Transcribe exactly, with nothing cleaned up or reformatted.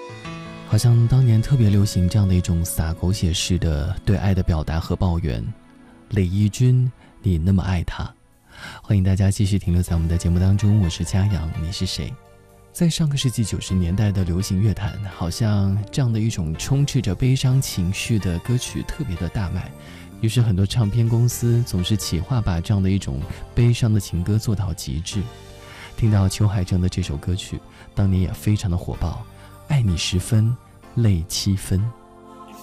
好像当年特别流行这样的一种洒狗血式的对爱的表达和抱怨。李翊君，你那么爱他。欢迎大家继续停留在我们的节目当中，我是嘉阳，你是谁？在上个世纪九十年代的流行乐坛，好像这样的一种充斥着悲伤情绪的歌曲特别的大卖，于是很多唱片公司总是企划把这样的一种悲伤的情歌做到极致。听到邱海正的这首歌曲，当年也非常的火爆，爱你十分泪七分。